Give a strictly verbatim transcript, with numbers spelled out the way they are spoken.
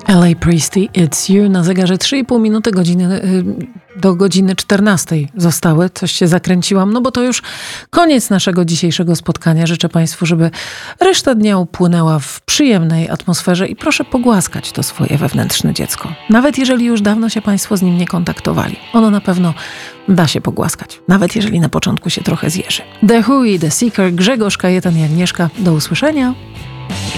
L A Priestley, It's You. Na zegarze trzy i pół minuty godziny, do godziny czternastej zostały. Coś się zakręciłam, no bo to już koniec naszego dzisiejszego spotkania. Życzę Państwu, żeby reszta dnia upłynęła w przyjemnej atmosferze i proszę pogłaskać to swoje wewnętrzne dziecko. Nawet jeżeli już dawno się Państwo z nim nie kontaktowali. Ono na pewno da się pogłaskać. Nawet jeżeli na początku się trochę zjeży. The Who i The Seeker, Grzegorz Kajetan i Agnieszka. Do usłyszenia.